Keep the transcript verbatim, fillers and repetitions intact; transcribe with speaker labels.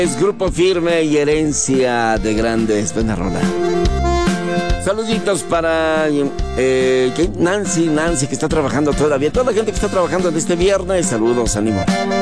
Speaker 1: Es Grupo Firme y Herencia de Grandes. Buena rola. Saluditos para eh, ¿qué? Nancy, Nancy que está trabajando todavía. Toda la gente que está trabajando en este viernes. Saludos, ánimo.